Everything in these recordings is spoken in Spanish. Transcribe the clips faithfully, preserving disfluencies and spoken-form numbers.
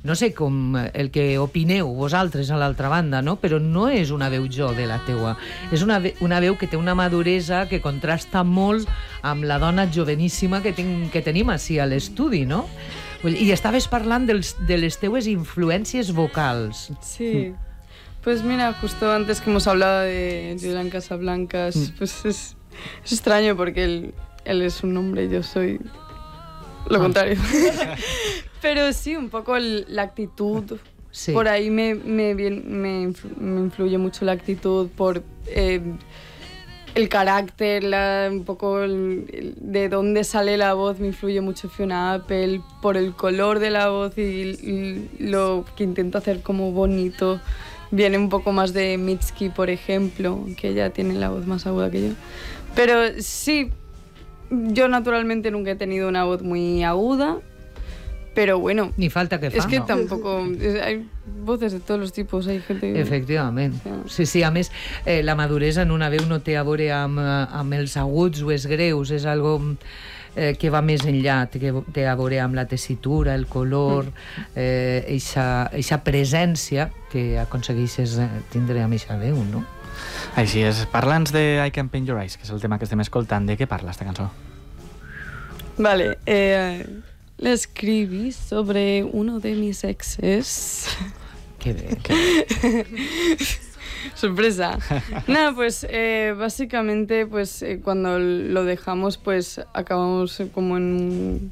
no sé com el que opineu vosaltres a l'altra banda, no? Però no és una veu jo de la teua. És una, ve una veu que té una maduresa que contrasta molt amb la dona joveníssima que, ten que tenim així a l'estudi, no? I estaves parlant dels, de les teues influències vocals. Sí. Pues mira, justo antes que hemos hablado de Julián Casablancas, mm. pues es, es extraño porque él, él es un hombre y yo soy lo ah. contrario. Pero sí, un poco el, la actitud, sí. Por ahí me, me, me, influ, me influye mucho la actitud por eh, el carácter, la, un poco el, el, de dónde sale la voz, me influye mucho Fiona Apple, por el color de la voz y, y lo que intento hacer como bonito. Viene un poco más de Mitski, por ejemplo, que ella tiene la voz más aguda que yo. Pero sí, yo naturalmente nunca he tenido una voz muy aguda, pero bueno... Ni falta que fa, Es que no? tampoco... Hay voces de todos los tipos, hay gente... Que... Efectivament. Sí, sí, a més, eh, la maduresa en una veu no té a veure amb, amb els aguts o els greus, és algo... Eh, que va més enllà, que té a veure amb la tessitura, el color, eh, eixa, eixa presència que aconsegueixes tindre amb eixa veu, no? Així és. Parla'ns de I Can Paint Your Eyes, que és el tema que estem escoltant. De què parla esta cançó? Vale, eh, la escribí sobre uno de mis exes. Qué bé, qué bé. Sorpresa. Nada, pues eh, básicamente pues eh, cuando lo dejamos pues acabamos como en un,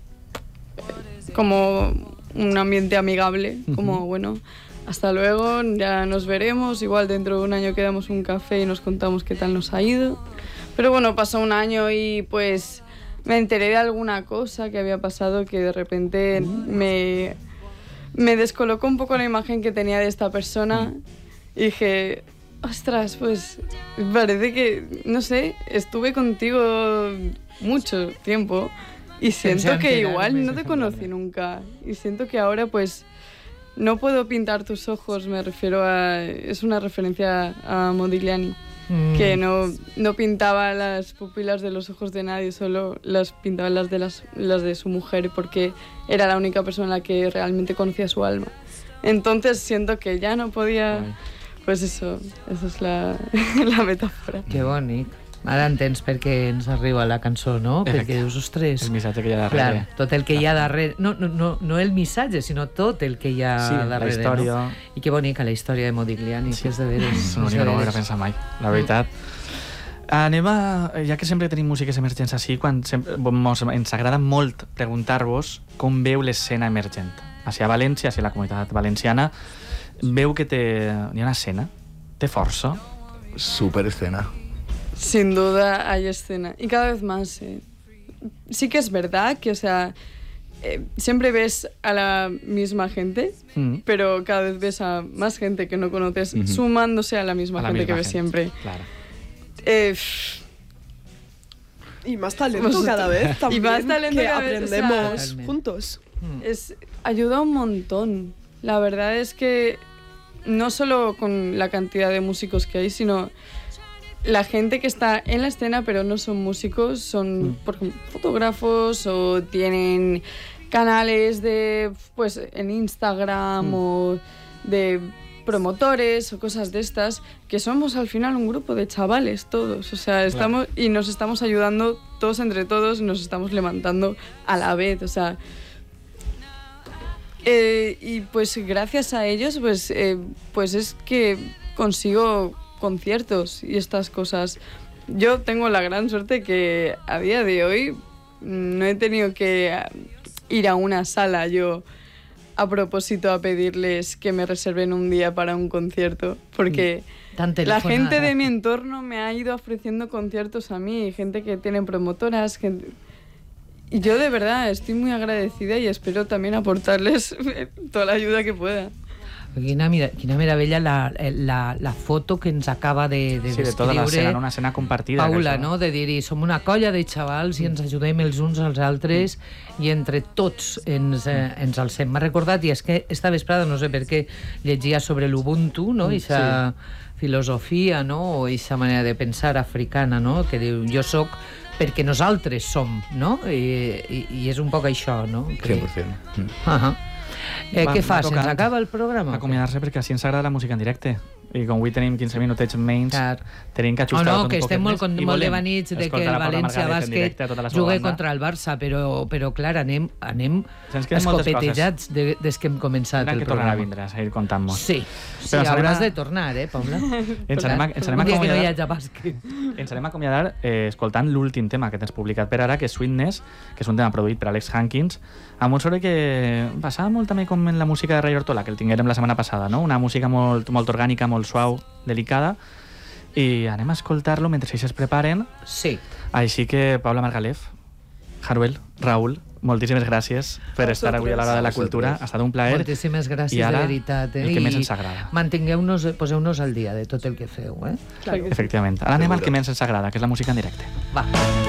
como un ambiente amigable, uh-huh. Como bueno, hasta luego, ya nos veremos, igual dentro de un año quedamos un café y nos contamos qué tal nos ha ido. Pero bueno, pasó un año y pues me enteré de alguna cosa que había pasado que de repente me, me descolocó un poco la imagen que tenía de esta persona y dije... Ostras, pues parece que, no sé, estuve contigo mucho tiempo y siento que igual no te conocí nunca y siento que ahora pues no puedo pintar tus ojos, me refiero a... es una referencia a Modigliani, mm. que no, no pintaba las pupilas de los ojos de nadie, solo las pintaba las de, las, las de su mujer porque era la única persona en la que realmente conocía su alma. Entonces siento que ya no podía... Ay. Pues eso, eso és la, la metàfora. Que bonic. Ara entens per què ens arriba la cançó, no? Efecte. Perquè dius, ostres... El missatge que hi ha darrere. Clar, tot el que hi ha darrere. No, no, no, no el missatge, sinó tot el que hi ha sí, darrere. Sí, la història. No? I que bonica la història de Modigliani, sí. Que és de veres. No n'hi no m'ho pensar mai, la veritat. Mm. Anem a... Ja que sempre tenim músiques emergents així, quan sempre, mos, ens agrada molt preguntar-vos com veu l'escena emergent. Hacia València, hacia la comunitat valenciana, veu que té, hi ha una escena, té força. Super escena. Sin duda hay escena. Y cada vez más. Eh. Sí que es verdad que, o sea, eh, siempre ves a la misma gente, mm. pero cada vez ves a más gente que no conoces, mm-hmm. sumándose a la misma a la gente misma que ves gente. Siempre. Claro. Eh, y más talento pues, cada vez también. Y más talento que cada aprendemos vez, o sea, juntos. Es, ayuda un montón. La verdad es que no solo con la cantidad de músicos que hay, sino la gente que está en la escena pero no son músicos, son mm. por ejemplo, fotógrafos o tienen canales de pues en Instagram mm. o de promotores o cosas de estas, que somos al final un grupo de chavales todos, o sea, estamos claro. Y nos estamos ayudando todos entre todos, nos estamos levantando a la vez, o sea... Eh, y pues gracias a ellos pues, eh, pues es que consigo conciertos y estas cosas. Yo tengo la gran suerte que a día de hoy no he tenido que ir a una sala yo a propósito a pedirles que me reserven un día para un concierto, porque la gente de mi entorno me ha ido ofreciendo conciertos a mí, gente que tiene promotoras, gente... Y yo de verdad estoy muy agradecida y espero también aportarles toda la ayuda que pueda. Quina, quina meravella la, la, la foto que ens acaba de, de sí, descriure. Sí, de tota l'escena, una escena compartida. Paula, no? De dir-hi, som una colla de xavals i ens ajudem els uns als altres mm. i entre tots ens, eh, ens alcem. M'ha recordat, i és que esta vesprada, no sé per què, llegia sobre l'Ubuntu, no? Ixa sí. filosofia, no? O ixa manera de pensar africana, no? Que diu, jo soc perquè nosaltres som, no? I, i, i és un poc això, no? cent per cent. Mm. Uh -huh. Eh, Va- què va fa? tocant Se'ns acaba el programa? Acomiadar-se perquè així ens agrada la música en directe. I com avui tenim quinze minutets menys, Clar. tenim que Oh, ajustar no, tot que un estem poquet molt, més con, i molt de volem banits de que escoltar el a Paula València Margalet en directe a Bàsquet tota la seva jugui banda. contra el Barça, però, però clar, anem, anem Se'ns queden moltes escopetejats de, des que hem començat Tindran el que tornar a programa. vindre a seguir contant-nos. Sí, sí, Però ens hauràs anem a- de tornar, eh, Paula? Ens anem a, ens anem a Un dia que no hi acomiadar, hagi bàsquet. ens anem a acomiadar eh, escoltant l'últim tema que tens publicat per ara, que és Sweetness, que és un tema produït per Alex Hankins, amb un sobre que passava molt també com en la música de Ray Hortola, que el tinguérem la setmana passada, no? Una música molt, molt orgànica, molt suau, delicada, i anem a escoltar-lo mentre ells es preparen. Sí. Així que, Paula Margalef, Haruel, Raül, moltíssimes gràcies per estar avui a l'Hora de la Cultura. Ha estat un plaer. Moltíssimes gràcies, I ara, de veritat. Eh? el que més I ens agrada. Mantingueu-nos, poseu-nos al dia de tot el que feu. Eh? Clar que sí. Efectivament. Ara anem al que més ens agrada, que és la música en directe. Va.